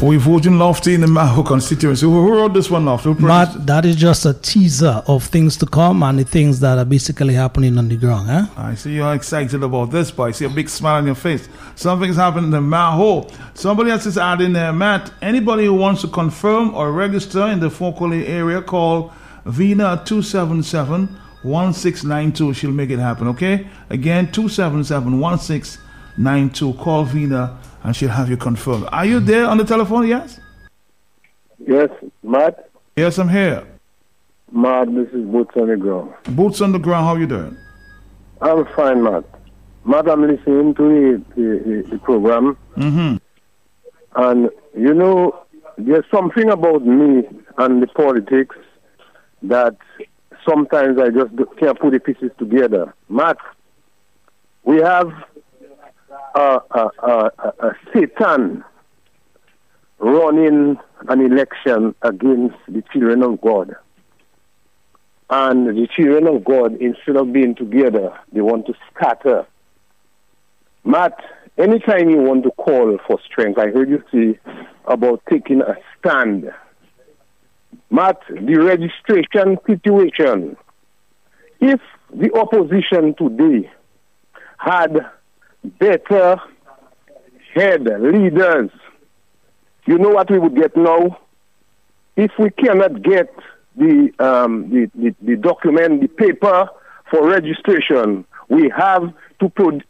We vote in Lofty in the Maho constituency. Who wrote this one, Lofty? Matt, that is just a teaser of things to come and the things that are basically happening on the ground. Eh? I see you're excited about this, boy. I see a big smile on your face. Something's happening in Maho. Somebody else is adding there, Matt. Anybody who wants to confirm or register in the Folklore area, call Vina 277-1692. She'll make it happen, okay? Again, 277-1692. Call Vina and she'll have you confirmed. Are you there on the telephone? Yes? Yes, Matt? Yes, I'm here. Matt, this is Boots on the Ground. Boots on the ground, how you doing? I'm fine, Matt. Matt, I'm listening to the program. Mm-hmm. And, you know, there's something about me and the politics that sometimes I just can't put the pieces together. Matt, we have a Satan running an election against the children of God. And the children of God, instead of being together, they want to scatter. Matt, anytime you want to call for strength, I heard you say about taking a stand. Matt, the registration situation, if the opposition today had better head leaders, you know what we would get now? If we cannot get the document, the paper for registration, we have to put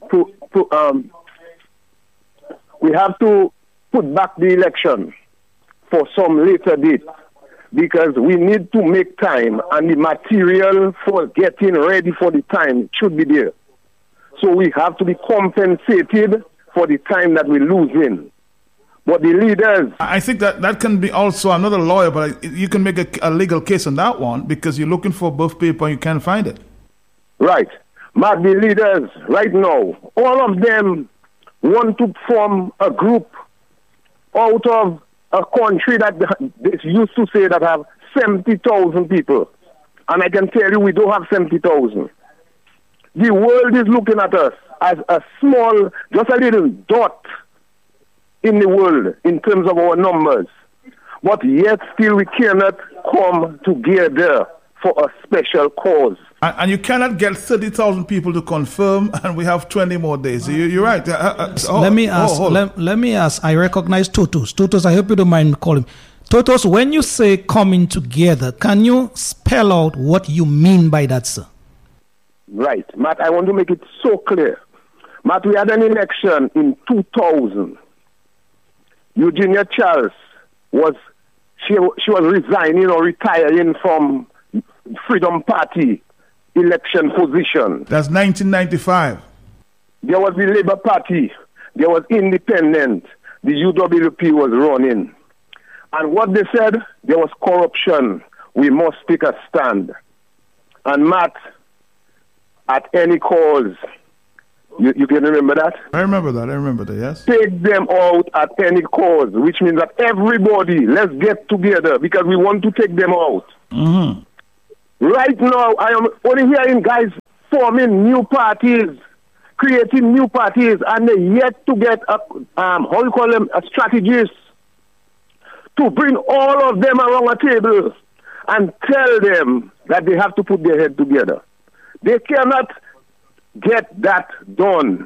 back the election for some later date, because we need to make time, and the material for getting ready for the time should be there. So we have to be compensated for the time that we're losing. But the leaders... I think that can be also another lawyer, but you can make a legal case on that one because you're looking for both paper and you can't find it. Right. But the leaders, right now, all of them want to form a group out of a country that they used to say that have 70,000 people. And I can tell you we don't have 70,000. The world is looking at us as a small, just a little dot in the world in terms of our numbers. But yet still we cannot come together for a special cause. And you cannot get 30,000 people to confirm, and we have 20 more days. You're right. Let me ask. I recognize Totos. Totos, I hope you don't mind calling. Totos, when you say coming together, can you spell out what you mean by that, sir? Right. Matt, I want to make it so clear. Matt, we had an election in 2000. Eugenia Charles was resigning or retiring from Freedom Party election position. That's 1995. There was the Labour Party. There was Independent. The UWP was running. And what they said, there was corruption. We must take a stand. And Matt, at any cause, you can remember that? I remember that, yes. Take them out at any cause, which means that everybody, let's get together because we want to take them out. Mm-hmm. Right now, I am only hearing guys forming new parties, creating new parties, and they yet to get a strategist to bring all of them around a table and tell them that they have to put their head together. They cannot get that done